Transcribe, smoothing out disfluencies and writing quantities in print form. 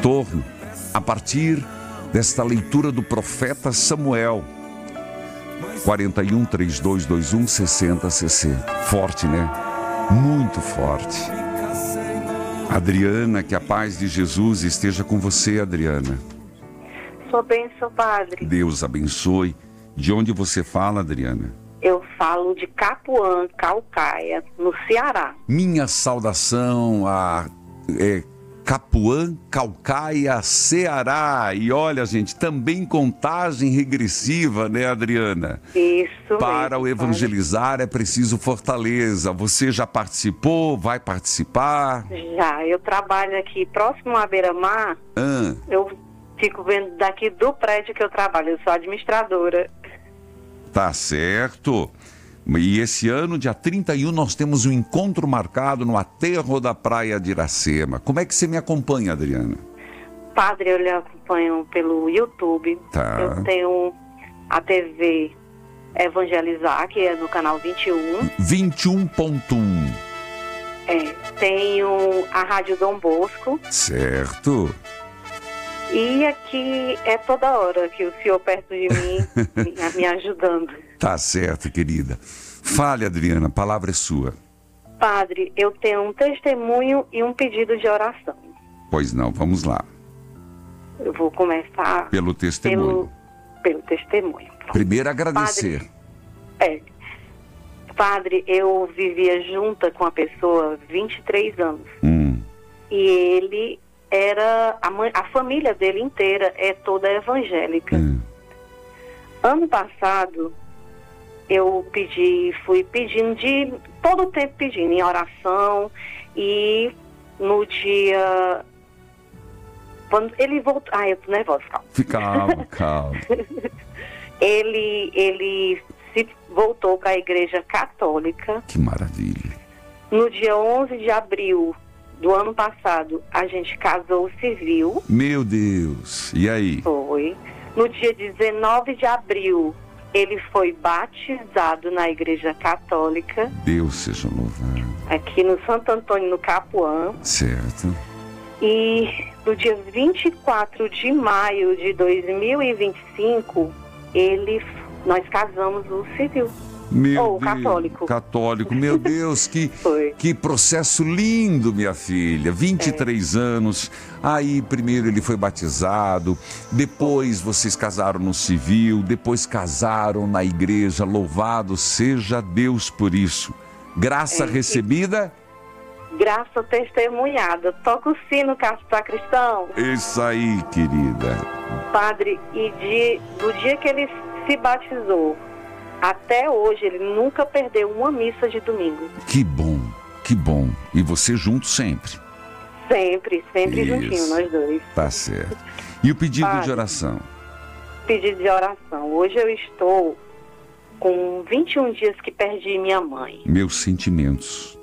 retorno a partir desta leitura do profeta Samuel. 41 3221 6060. Forte, né? Muito forte. Adriana, que a paz de Jesus esteja com você, Adriana. Sua bênção, padre. Deus abençoe. De onde você fala, Adriana? Eu falo de Capuã, Caucaia, no Ceará. Minha saudação a Capuã, Caucaia, Ceará. E olha, gente, também contagem regressiva, né, Adriana? Isso Para mesmo, o evangelizar é preciso fortaleza. Você já participou? Vai participar? Já, eu trabalho aqui próximo à Beira-Mar. Eu fico vendo daqui do prédio que eu trabalho. Eu sou administradora. Tá certo. E esse ano, dia 31, nós temos um encontro marcado no aterro da Praia de Iracema. Como é que você me acompanha, Adriana? Padre, eu lhe acompanho pelo YouTube. Tá. Eu tenho a TV Evangelizar, que é no canal 21. 21.1. Tenho a Rádio Dom Bosco. Certo. E aqui é toda hora que o senhor perto de mim, me ajudando. Tá certo, querida. Fale, Adriana, a palavra é sua. Padre, eu tenho um testemunho e um pedido de oração. Pois não, vamos lá. Eu vou começar pelo testemunho. Pelo testemunho. Primeiro, agradecer. Padre, eu vivia junta com a pessoa 23 anos. E ele era... A família dele inteira é toda evangélica. Ano passado, eu fui pedindo todo o tempo pedindo em oração, e no dia... Quando ele voltou... eu tô nervosa, calma. Calma. Ele se voltou para a Igreja Católica. Que maravilha. No dia 11 de abril do ano passado, a gente casou civil. Meu Deus. E aí? Foi. No dia 19 de abril, ele foi batizado na Igreja Católica. Deus seja louvado. Aqui no Santo Antônio, no Capuã. Certo. E no dia 24 de maio de 2025, nós casamos o civil. Meu Deus, católico. Católico, meu Deus, que processo lindo, minha filha. 23 anos, aí primeiro ele foi batizado, depois vocês casaram no civil, depois casaram na igreja. Louvado seja Deus por isso. Graça recebida? Graça testemunhada. Toca o sino, sacristão. Isso aí, querida. Padre, do dia que ele se batizou até hoje, ele nunca perdeu uma missa de domingo. Que bom, que bom. E você junto sempre? Sempre juntinho, nós dois. Tá certo. E o pedido Padre, de oração? Pedido de oração. Hoje eu estou com 21 dias que perdi minha mãe. Meus sentimentos.